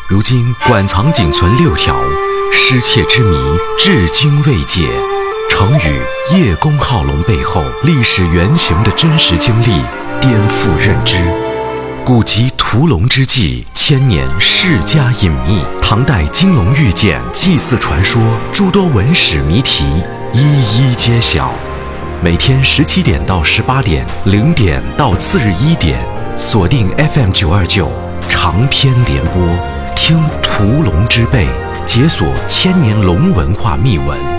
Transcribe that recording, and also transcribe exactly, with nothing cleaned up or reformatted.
如今馆藏仅存六条，失窃之谜至今未解。成语“叶公好龙”背后历史原型的真实经历颠覆认知。古籍屠龙之际，千年世家隐秘，唐代金龙玉剑、祭祀传说，诸多文史谜题一一揭晓。每天十七点到十八点，零点到次日一点，锁定 F M 九二九长篇联播，听屠龙之辈，解锁千年龙文化秘闻。